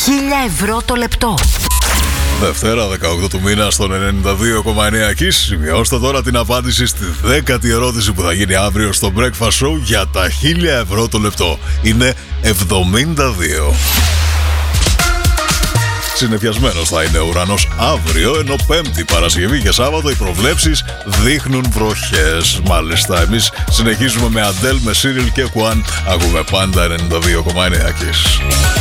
1.000 € το λεπτό. Δευτέρα 18 του μήνα στο 92,9 Kiss. Σημειώστε τώρα την απάντηση στη 10η ερώτηση που θα γίνει αύριο στο Breakfast Show για τα 1.000 € το λεπτό. Είναι 72. Συνεφιασμένος θα είναι ο ουρανός αύριο, ενώ Πέμπτη, Παρασκευή και Σάββατο οι προβλέψεις δείχνουν βροχές. Μάλιστα, εμείς συνεχίζουμε με Adele, με Cyril και Juan. Ακούμε πάντα 92,9 Kiss.